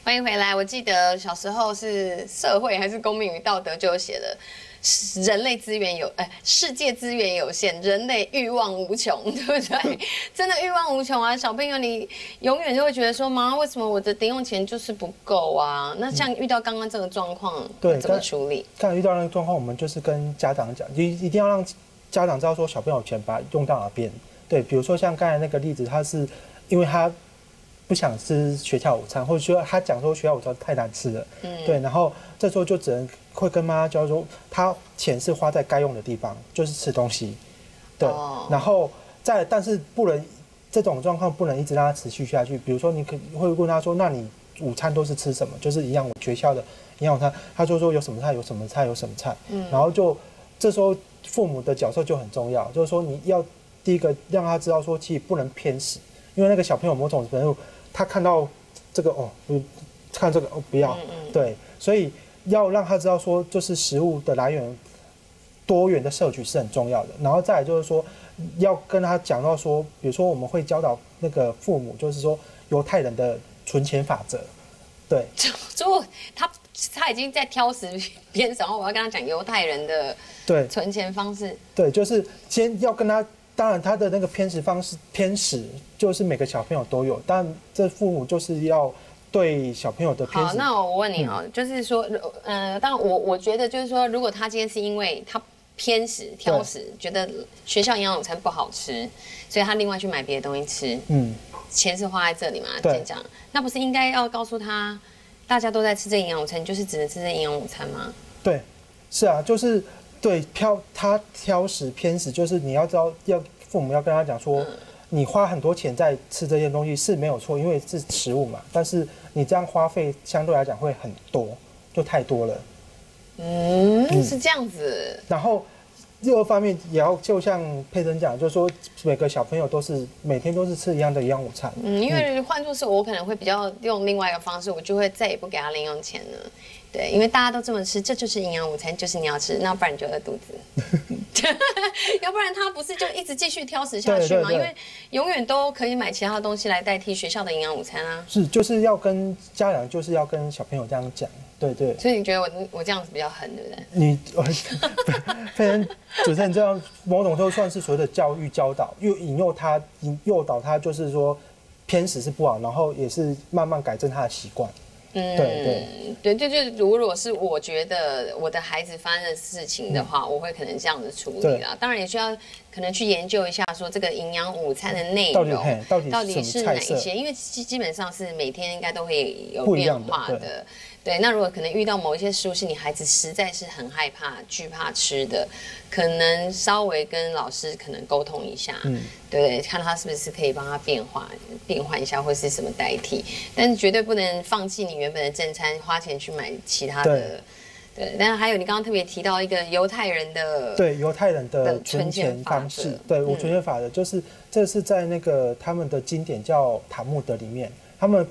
欢迎回来。我记得小时候是社会还是公民与道德就有写的，人类资源世界资源有限，人类欲望无穷，对不对？真的欲望无穷啊！小朋友，你永远就会觉得说，妈，为什么我的零用钱就是不够啊？那像遇到刚刚这个状况， 对， 怎么处理？ 刚才遇到那个状况，我们就是跟家长讲，一定要让家长知道说小朋友钱把它用到哪边。对，比如说像刚才那个例子，他是因为他不想吃学校午餐，或者说他讲说学校午餐太难吃了，对，然后这时候就只能会跟妈妈教说，他钱是花在该用的地方，就是吃东西，对，然后但是不能这种状况不能一直让他持续下去。比如说你会问他说，那你午餐都是吃什么？就是一样我学校的营养午餐，他就说有什么菜，有什么菜，有什么菜，然后就这时候父母的角色就很重要，就是说你要第一个让他知道说，其实不能偏食，因为那个小朋友某种程度他看到这个看这个不要，对，所以要让他知道说，就是食物的来源多元的摄取是很重要的。然后再来就是说，要跟他讲到说，比如说我们会教导那个父母，就是说犹太人的存钱法则，对， 如果他已经在挑食边上，然后我要跟他讲犹太人的存钱方式， 对，就是先要跟他。当然，他的那个偏食就是每个小朋友都有，但这父母就是要对小朋友的偏食。 好，那我问你哦，就是说，当然我觉得就是说，如果他今天是因为他偏食、挑食，觉得学校营养午餐不好吃，所以他另外去买别的东西吃，钱是花在这里嘛，先讲，那不是应该要告诉他，大家都在吃这营养午餐，你就是只能吃这营养午餐吗？ 对，是啊，就是。对，他挑食偏食，就是你要知道，父母要跟他讲说，你花很多钱在吃这些东西是没有错，因为是食物嘛。但是你这样花费相对来讲会很多，就太多了。 是这样子。 然后第二方面也要就像佩珍讲，就是说每个小朋友每天都是吃一样的营养午餐。 因为换作是我可能会比较用另外一个方式，我就会再也不给他零用钱了。对，因为大家都这么吃，这就是营养午餐，就是你要吃，那不然你就饿肚子。要不然他不是就一直继续挑食下去吗？因为永远都可以买其他的东西来代替学校的营养午餐啊。 是，就是要跟家长，就是要跟小朋友这样讲。对。 所以你觉得我这样子比较狠，对不对？ 你佩珍主持人这样某种都算是所谓的教育教导，诱导他，就是说偏食是不好，然后也是慢慢改正他的习惯。对， 如果是我觉得我的孩子发生的事情的话，我会可能这样子处理啦。当然也需要可能去研究一下，说这个营养午餐的内容到底是哪一些，因为基本上是每天应该都会有变化的。对，那如果可能遇到某一些食物是你孩子实在是很害怕、惧怕吃的，可能稍微跟老师可能沟通一下，对，看他是不是可以帮他变换一下，或是什么代替，但是绝对不能放弃你原本的正餐，花钱去买其他的。对，但是还有你刚刚特别提到一个犹太人的存钱方式，对，我存钱法的，就是这是在那个他们的经典叫塔木德里面。他们